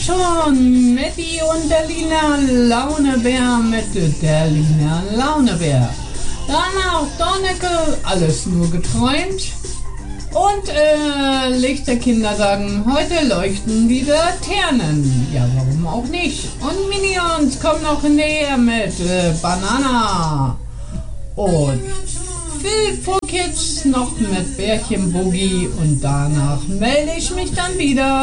schon Matti und Berliner Launebär mit der Berliner Launebär. Danach Donnecke, alles nur geträumt. Und Lichterkinder sagen, heute leuchten die Laternen. Ja, warum auch nicht? Und Minions kommen noch näher mit Banana. Und Phil Kids noch mit Bärchen Boogie. Und danach melde ich mich dann wieder.